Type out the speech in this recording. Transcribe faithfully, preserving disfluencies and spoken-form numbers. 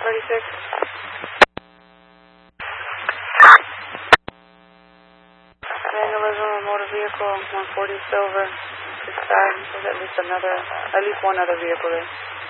thirty-six. Vandalism of motor vehicle, one forty silver. This side, there's at least another, at least one other vehicle there.